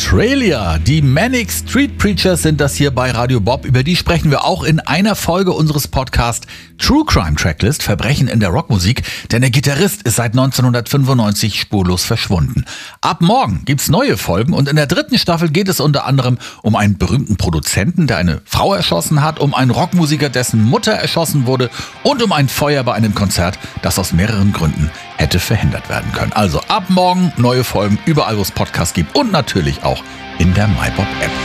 Australia. Die Manic Street Preachers sind das hier bei Radio Bob. Über die sprechen wir auch in einer Folge unseres Podcasts True Crime Tracklist, Verbrechen in der Rockmusik. Denn der Gitarrist ist seit 1995 spurlos verschwunden. Ab morgen gibt's neue Folgen und in der 3. Staffel geht es unter anderem um einen berühmten Produzenten, der eine Frau erschossen hat, um einen Rockmusiker, dessen Mutter erschossen wurde und um ein Feuer bei einem Konzert, das aus mehreren Gründen hätte verhindert werden können. Also ab morgen neue Folgen überall, wo es Podcasts gibt und natürlich auch in der MyBob-App.